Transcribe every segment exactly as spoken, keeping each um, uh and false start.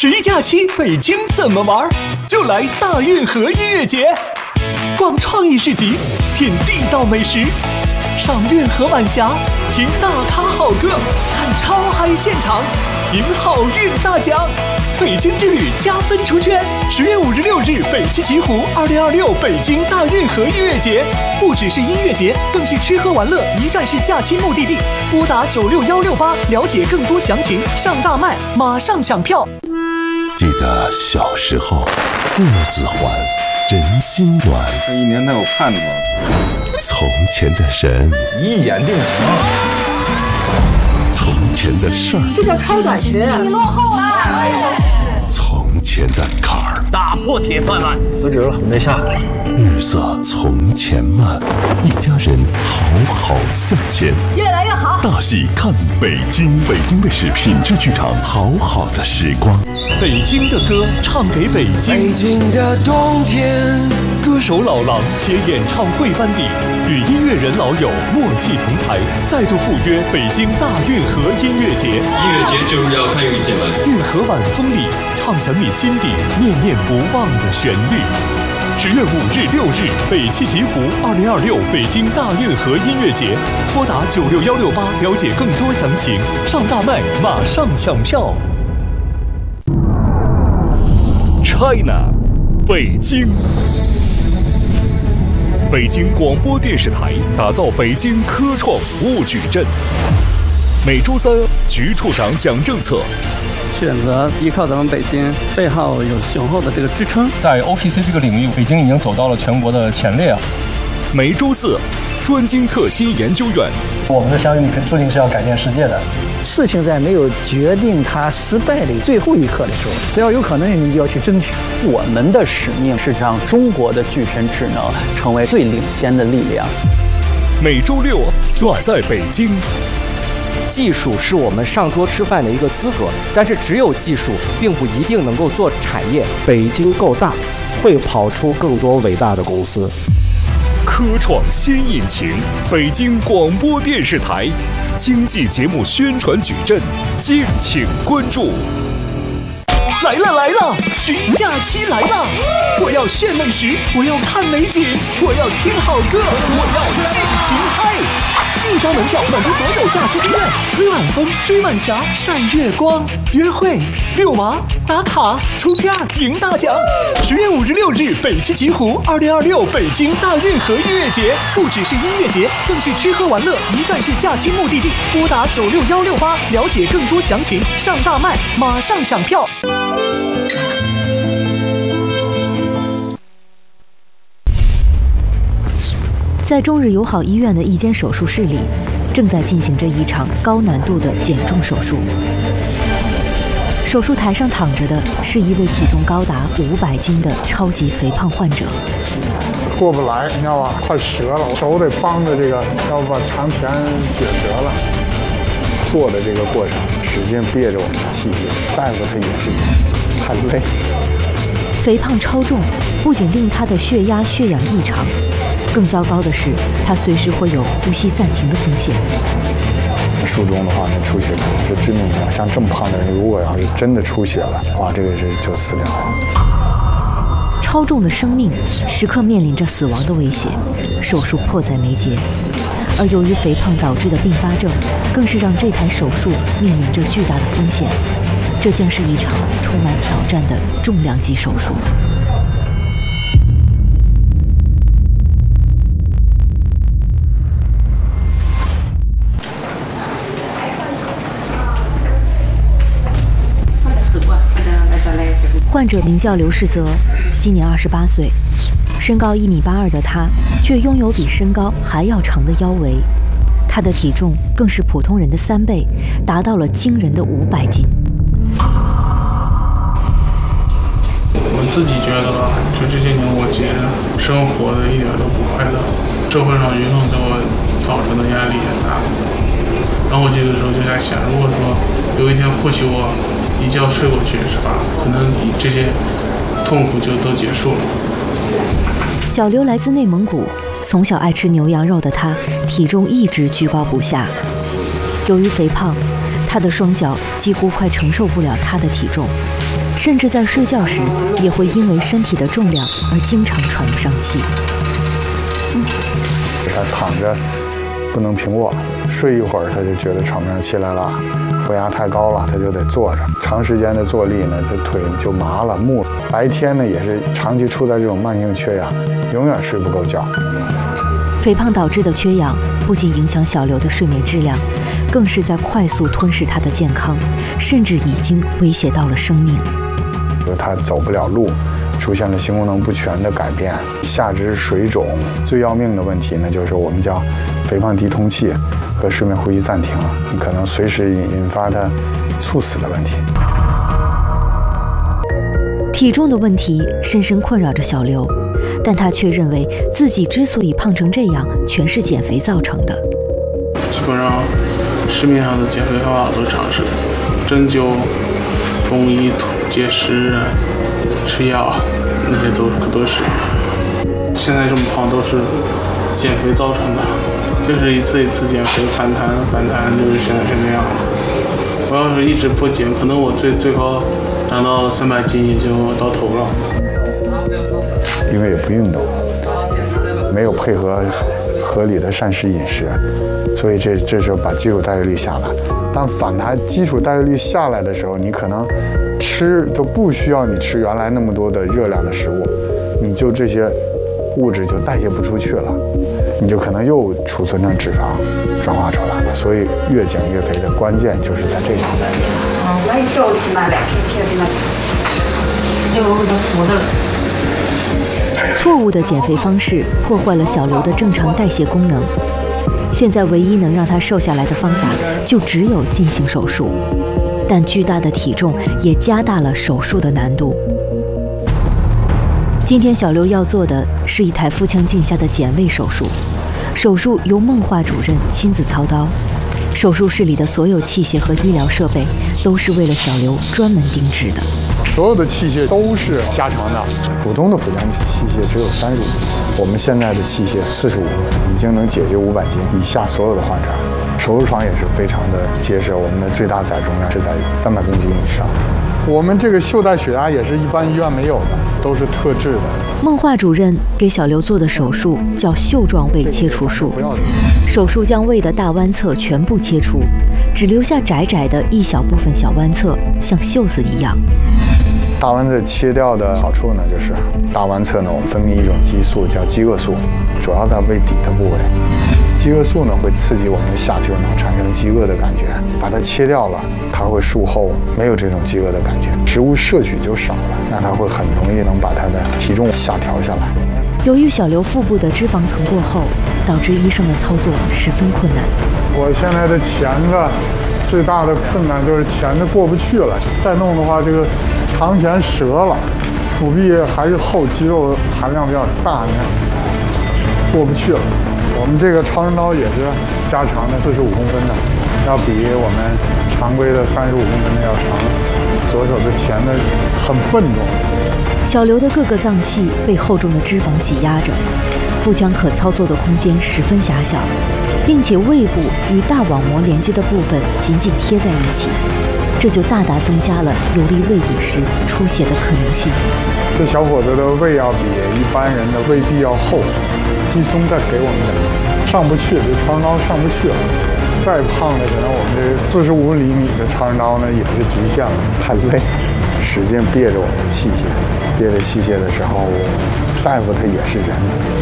十一假期北京怎么玩？就来大运河音乐节，逛创意市集，品地道美食，赏运河晚霞，听大咖好歌，看超嗨现场，赢好运大奖。北京之旅加分出圈，十月五日六日北七极湖二零二六北京大运河音乐节，不只是音乐节，更是吃喝玩乐一站式假期目的地。拨打九六幺六八了解更多详情，上大麦马上抢票。 记得小时候，步子缓，人心暖。 这一年他有盼头。 从前的人一眼定什么？ 从前的事儿， 这叫超短裙，你落后啊！ 从前的坎儿， 打破铁饭碗， 辞职了，没下。 日色从前慢，一家人好好向前， 越来越好。 大戏看北京，北京卫视品质剧场，好好的时光。 北京的歌唱给北京， 北京的冬天。 歌手老狼携演唱会班底，与音乐人老友默契同台，再度赴约北京大运河音乐节。 音乐节就是要看运气来。 运河晚风里，唱响你心底念念不忘的旋律。十月五日、六日，北七极湖二零二六北京大运河音乐节，拨打九六幺六八了解更多详情，上大麦马上抢票。China， 北京。北京广播电视台打造北京科创服务矩阵。每周三，局处长讲政策。 选择依靠咱们北京，背后有雄厚的这个支撑。 在 O P C 这个领域，北京已经走到了全国的前列啊。 每周四，专精特新研究院。 我们的相遇注定是要改变世界的。 事情在没有决定它失败的最后一刻的时候，只要有可能，你就要去争取。 我们的使命是让中国的具身智能成为最领先的力量。 每周六，我在北京。 技术是我们上桌吃饭的一个资格，但是只有技术并不一定能够做产业。 北京够大，会跑出更多伟大的公司。 科创新引擎，北京广播电视台经济节目宣传矩阵，敬请关注。来了来了，十一假期来了！我要炫美食，我要看美景，我要听好歌，我要尽情嗨！一张门票满足所有假期心愿，吹晚风，追晚霞，晒月光，约会、遛娃、打卡、出片、赢大奖。十月五日、六日，北七极湖二零二六北京大运河音乐节，不只是音乐节，更是吃喝玩乐一站式假期目的地。拨打九六幺六八了解更多详情，上大麦马上抢票。 在中日友好医院的一间手术室里，正在进行着一场高难度的减重手术。手术台上躺着的是一位体重高达五百斤的超级肥胖患者。 过不来，你知道吧？快折了，手得帮着这个，要把长钳解折了。 做的这个过程，使劲憋着我们的气息，大夫他也是很累。 肥胖超重不仅令他的血压、血氧异常。更糟糕的是，他随时会有呼吸暂停的风险。 术中的话，那出血可能是致命的。像这么胖的人，如果要是真的出血了，哇，这个是就死掉了。 超重的生命时刻面临着死亡的威胁，手术迫在眉睫。而由于肥胖导致的并发症，更是让这台手术面临着巨大的风险。这将是一场充满挑战的重量级手术。患者名叫刘世泽，今年二十八岁，身高一米八二的他，却拥有比身高还要长的腰围。他的体重更是普通人的三倍，达到了惊人的五百斤。 我自己觉得吧，就这些年我其实生活的一点都不快乐，社会上舆论给我造成的压力也大。然后我这个时候就在想，如果说有一天或许我一觉睡过去，是吧？可能这些痛苦就都结束了。 小刘来自内蒙古，从小爱吃牛羊肉的他，体重一直居高不下。由于肥胖， 他的双脚几乎快承受不了他的体重，甚至在睡觉时也会因为身体的重量而经常喘不上气。 他躺着不能平卧，睡一会儿他就觉得喘不上气来了，负压太高了，他就得坐着，长时间的坐立呢，这腿就麻了木了。白天呢也是长期处在这种慢性缺氧，永远睡不够觉。 肥胖导致的缺氧不仅影响小刘的睡眠质量，更是在快速吞噬他的健康，甚至已经威胁到了生命。 他走不了路，出现了性功能不全的改变，下肢水肿，最要命的问题呢，就是我们叫肥胖低通气和睡眠呼吸暂停，可能随时引发他猝死的问题。 体重的问题深深困扰着小刘，但他却认为自己之所以胖成这样，全是减肥造成的。 基本上市面上的减肥方法都尝试了，针灸、中医、节食、吃药，那些都都是。现在这么胖都是减肥造成的，就是一次一次减肥反弹反弹，就是现在这个样子。我要是一直不减，可能我最最高长到三百斤也就到头了。 因为也不运动，没有配合合理的膳食饮食，所以这这时候把基础代谢率下来。当反弹基础代谢率下来的时候，你可能吃都不需要你吃原来那么多的热量的食物，你就这些物质就代谢不出去了，你就可能又储存成脂肪转化出来了。所以越减越肥的关键就是在这个。 嗯，那就起码两片片的，那个味道糊的了。 错误的减肥方式破坏了小刘的正常代谢功能，现在唯一能让他瘦下来的方法就只有进行手术，但巨大的体重也加大了手术的难度。今天小刘要做的是一台腹腔镜下的减位手术，手术由孟化主任亲自操刀，手术室里的所有器械和医疗设备都是为了小刘专门定制的。 所有的器械都是加长的，普通的腹腔器械只有三十五，我们现在的器械四十五，已经能解决五百斤以下所有的患者。手术床也是非常的结实，我们的最大载重量是在三百公斤以上。我们这个袖带血压也是一般医院没有的，都是特制的。 孟化主任给小刘做的手术叫袖状胃切除术，手术将胃的大弯侧全部切除，只留下窄窄的一小部分小弯侧，像袖子一样。 大弯侧切掉的好处呢，就是大弯侧呢，我们分泌一种激素叫饥饿素，主要在胃底的部位。饥饿素呢会刺激我们的下丘脑产生饥饿的感觉，把它切掉了，它会术后没有这种饥饿的感觉，食物摄取就少了，那它会很容易能把它的体重下调下来。 由于小刘腹部的脂肪层过厚，导致医生的操作十分困难。 我现在的钳子最大的困难就是钳子过不去了，再弄的话，这个长钳折了，腹壁还是厚，肌肉含量比较大，你看过不去了。我们这个超声刀也是加长的，四十五公分的，要比我们常规的三十五公分的要长。左手的钳子很笨重。 小刘的各个脏器被厚重的脂肪挤压着，腹腔可操作的空间十分狭小，并且胃部与大网膜连接的部分紧紧贴在一起，这就大大增加了游离胃底时出血的可能性。 这小伙子的胃要比一般人的胃壁要厚，肌松再给我们点，上不去，这超声刀上不去了。再胖的可能我们这四十五厘米的超声刀呢也是极限了，太累，使劲憋着我们的器械，憋着器械的时候，大夫他也是人。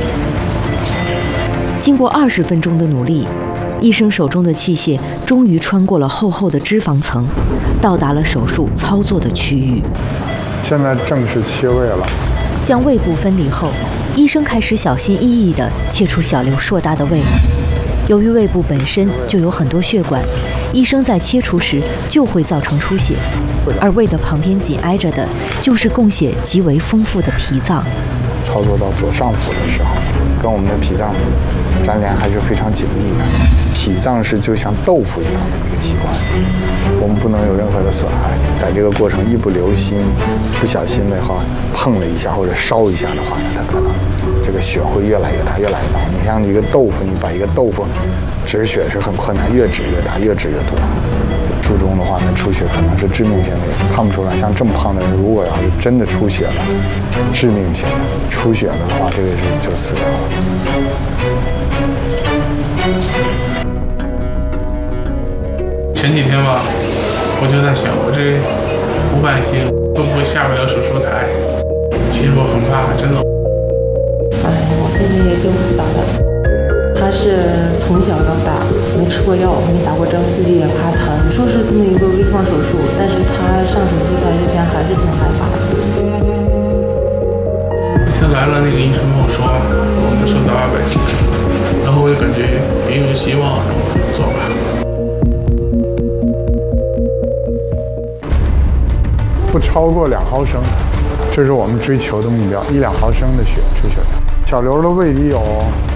经过二十分钟的努力，医生手中的器械终于穿过了厚厚的脂肪层，到达了手术操作的区域。 现在正式切胃了。 将胃部分离后，医生开始小心翼翼地切除小刘硕大的胃。由于胃部本身就有很多血管，医生在切除时就会造成出血，而胃的旁边紧挨着的就是供血极为丰富的脾脏。 操作到左上腹的时候，跟我们的脾脏粘连还是非常紧密的。脾脏是就像豆腐一样的一个器官，我们不能有任何的损害。在这个过程一不留心，不小心的话碰了一下或者烧一下的话呢，它可能这个血会越来越大，越来越大。你像一个豆腐，你把一个豆腐止血是很困难，越止越大，越止越多。 注中的话，那出血可能是致命性的，看不出来。像这么胖的人，如果要是真的出血了，致命性的出血了的话，这个是就死掉了。 前几天吧，我就在想，我这五百斤会不会下不了手术台？其实我很怕，真的。 哎，我现在也挺复杂的。他是从小到大没吃过药，没打过针，自己也怕疼。说是这么一个微创手术，但是他上手术台之前还是挺害怕的。 先来了，那个医生跟我说，我们瘦到二百斤，然后我也感觉也有希望，然后做吧。 不超过两毫升，这是我们追求的目标，一两毫升的血出血量。小刘的胃里有